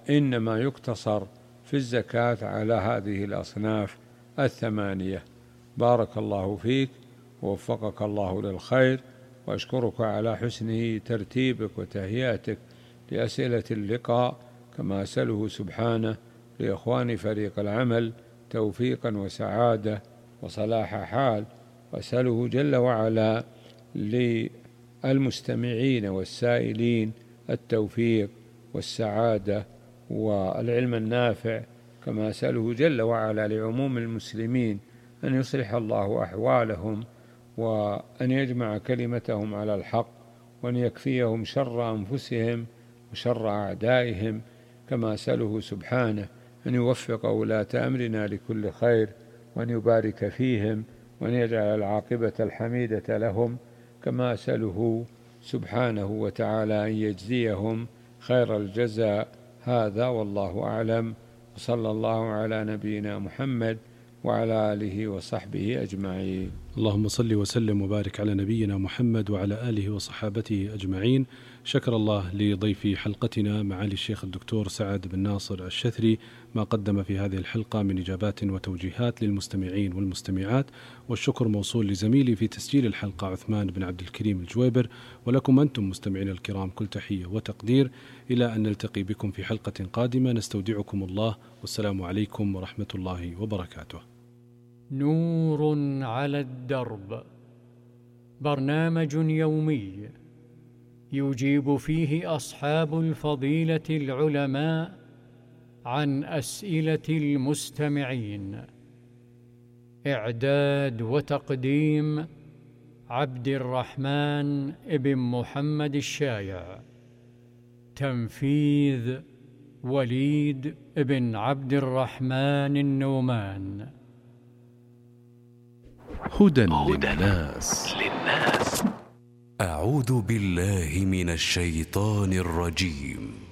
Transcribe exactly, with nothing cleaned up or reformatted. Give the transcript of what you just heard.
إنما يقتصر في الزكاة على هذه الأصناف الثمانية. بارك الله فيك ووفقك الله للخير، وأشكرك على حسن ترتيبك وتهيئتك لأسئلة اللقاء، كما أسأله سبحانه لإخواني فريق العمل توفيقا وسعادة وصلاح حال، وأسأله جل وعلا للمستمعين والسائلين التوفيق والسعادة والعلم النافع، كما أسأله جل وعلا لعموم المسلمين أن يصلح الله أحوالهم، وأن يجمع كلمتهم على الحق، وأن يكفيهم شر أنفسهم وشر أعدائهم، كما أسأله سبحانه أن يوفق ولاة أمرنا لكل خير، وأن يبارك فيهم، وأن يجعل العاقبة الحميدة لهم، كما أسأله سبحانه وتعالى أن يجزيهم خير الجزاء. هذا والله أعلم، وصلى الله على نبينا محمد وعلى آله وصحبه أجمعين. اللهم صل وسلم وبارك على نبينا محمد وعلى آله وصحابته أجمعين. شكر الله لضيف حلقتنا معالي الشيخ الدكتور سعد بن ناصر الشثري ما قدم في هذه الحلقة من إجابات وتوجيهات للمستمعين والمستمعات، والشكر موصول لزميلي في تسجيل الحلقة عثمان بن عبد الكريم الجويبر، ولكم أنتم مستمعين الكرام كل تحية وتقدير. إلى أن نلتقي بكم في حلقة قادمة، نستودعكم الله، والسلام عليكم ورحمة الله وبركاته. نور على الدرب، برنامج يومي يجيب فيه أصحاب الفضيلة العلماء عن أسئلة المستمعين. إعداد وتقديم عبد الرحمن ابن محمد الشايع. تنفيذ وليد ابن عبد الرحمن النومان. هدى للناس. أعوذ بالله من الشيطان الرجيم.